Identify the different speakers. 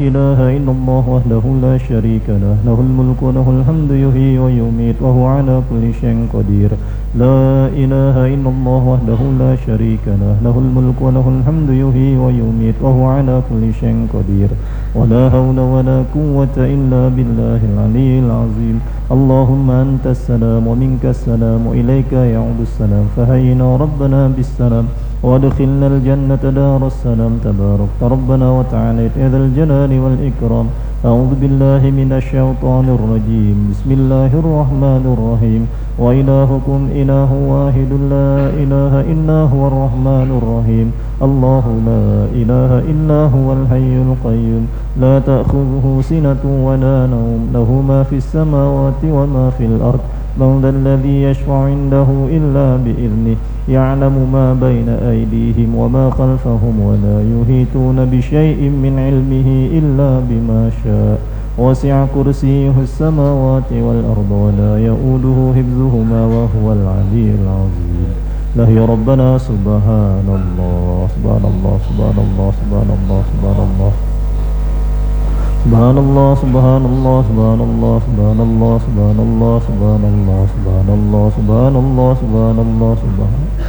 Speaker 1: إله إلا الله وحده لا شريك له له الملك وله الحمد يحيي ويميت وهو على كل شيء قدير لا إله إلا الله وحده لا شريك له له الملك وله الحمد يحيي ويميت وهو على كل شيء قدير ولا حول ولا قوة إلا بالله العلي العظيم اللهم أنت السلام ومنك السلام إليك يعود السلام فهينا ربنا بالسلام وادخلنا الجنة دار السلام تبارك ربنا وتعالى يا ذا الجلال والإكرام أعوذ بالله من الشيطان الرجيم بسم الله الرحمن الرحيم وإلهكم إله واحد لا إله إلا هو الرحمن الرحيم الله لا إله إلا هو الحي القيوم لا تأخذه سنة ولا نوم له ما في السماوات وما في الأرض من ذا الذي يشفع عنده إلا بإذنه يعلم ما بين أيديهم وما خلفهم ولا يحيطون بشيء من علمه إلا بما شاء وسع كرسيه السماوات والأرض ولا يؤوده حفظهما وهو العلي العظيم له يا ربنا سبحان الله سبحان الله سبحان الله سبحان الله سبحان الله سبحان الله سبحان الله سبحان الله سبحان الله سبحان الله سبحان الله سبحان الله سبحان الله سبحان الله سبحان